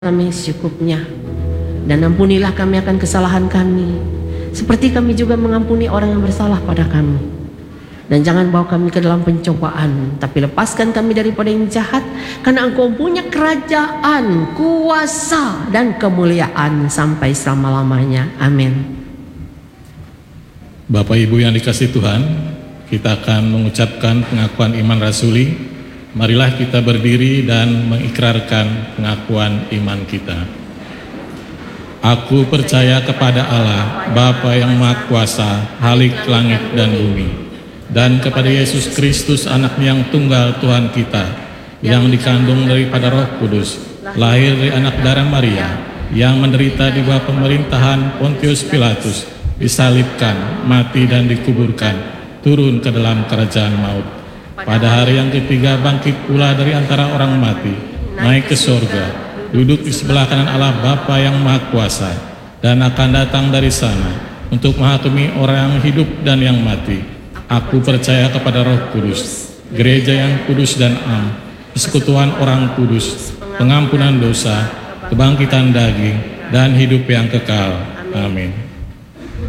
kami secukupnya, dan ampunilah kami akan kesalahan kami, seperti kami juga mengampuni orang yang bersalah pada kami. Dan jangan bawa kami ke dalam pencobaan, tapi lepaskan kami daripada yang jahat, karena Engkau punya kerajaan, kuasa, dan kemuliaan sampai selama-lamanya. Amin. Bapak Ibu yang dikasihi Tuhan, kita akan mengucapkan pengakuan iman rasuli. Marilah kita berdiri dan mengikrarkan pengakuan iman kita. Aku percaya kepada Allah, Bapa yang Maha Kuasa, Halik langit dan bumi, dan kepada Yesus Kristus, Anak-Nya yang tunggal Tuhan kita, yang dikandung daripada Roh Kudus, lahir dari anak darah Maria, yang menderita di bawah pemerintahan Pontius Pilatus, disalibkan, mati dan dikuburkan, turun ke dalam kerajaan maut. Pada hari yang ketiga bangkit pula dari antara orang mati, naik ke sorga, duduk di sebelah kanan Allah Bapa yang Maha Kuasa, dan akan datang dari sana untuk menghakimi orang yang hidup dan yang mati. Aku percaya kepada Roh Kudus, gereja yang kudus dan am, persekutuan orang kudus, pengampunan dosa, kebangkitan daging, dan hidup yang kekal. Amin.